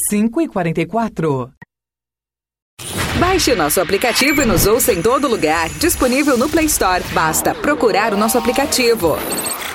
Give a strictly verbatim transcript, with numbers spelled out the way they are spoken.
cinco e quarenta e quatro. Baixe o nosso aplicativo e nos ouça em todo lugar. Disponível no Play Store. Basta procurar o nosso aplicativo.